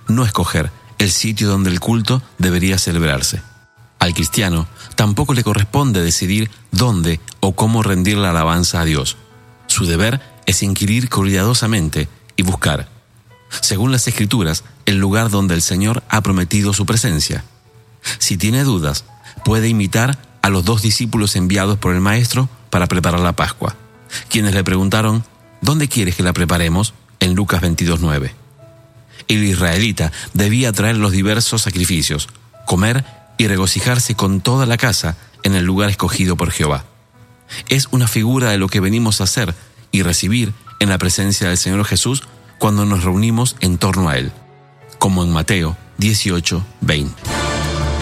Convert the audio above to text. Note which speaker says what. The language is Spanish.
Speaker 1: no escoger el sitio donde el culto debería celebrarse. Al cristiano tampoco le corresponde decidir dónde o cómo rendir la alabanza a Dios. Su deber es inquirir cuidadosamente y buscar, según las Escrituras, el lugar donde el Señor ha prometido su presencia. Si tiene dudas, puede imitar a los 2 discípulos enviados por el Maestro para preparar la Pascua, quienes le preguntaron: ¿dónde quieres que la preparemos? En Lucas 22:9. El israelita debía traer los diversos sacrificios, comer y regocijarse con toda la casa en el lugar escogido por Jehová. Es una figura de lo que venimos a hacer y recibir en la presencia del Señor Jesús cuando nos reunimos en torno a Él, como en Mateo 18:20.